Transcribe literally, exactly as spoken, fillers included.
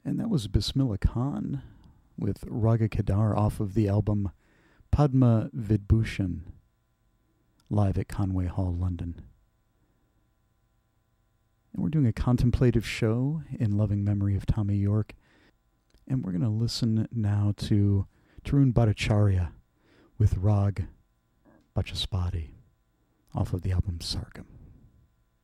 And that was Bismillah Khan with Raga Kedar off of the album Padma Vidbhushan, live at Conway Hall, London. And we're doing a contemplative show in loving memory of Tommy York. And we're going to listen now to Tarun Bhattacharya with Rag Bachaspati off of the album Sargam.